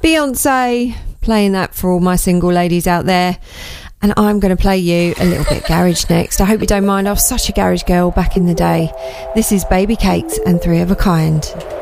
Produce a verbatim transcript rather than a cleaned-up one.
Beyonce, playing that for all my single ladies out there. And I'm going to play you a little bit garage next. I hope you don't mind. I was such a garage girl back in the day. This is Baby Cakes and Three of a Kind.